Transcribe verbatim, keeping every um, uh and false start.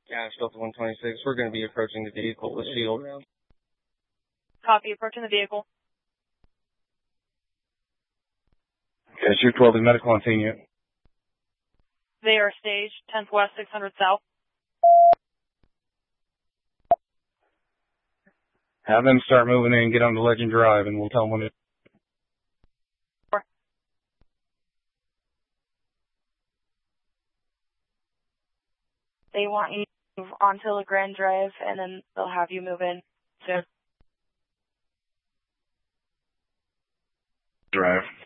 Yeah, Delta one twenty-six. We're going to be approaching the vehicle with shield. Copy, approaching the vehicle. Okay, Shoot twelve is medical on scene yet. They are staged, tenth west, six hundred south. Have them start moving in, get on the Legend Drive, and we'll tell them when it... They want you to move onto the Grand Drive, and then they'll have you move in soon. Drive.